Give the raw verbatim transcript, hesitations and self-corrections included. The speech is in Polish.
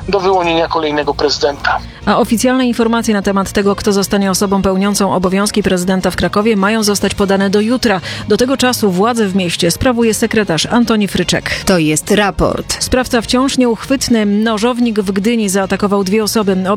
do wyłonienia kolejnego prezydenta. A oficjalne informacje na temat tego, kto zostanie osobą pełniącą obowiązki prezydenta w Krakowie, mają zostać podane do jutra. Do tego czasu władzę w mieście sprawuje sekretarz Antoni Fryczek. To jest raport. Sprawca wciąż nieuchwytny. Nożownik w Gdyni zaatakował dwie osoby. Obie